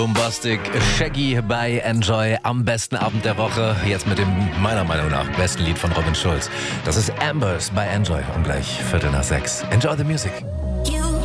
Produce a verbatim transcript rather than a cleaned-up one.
Bombastic Shaggy bei Enjoy am besten Abend der Woche. Jetzt mit dem meiner Meinung nach besten Lied von Robin Schulz. Das ist Ambers bei Enjoy. Und gleich Viertel nach sechs. Enjoy the music.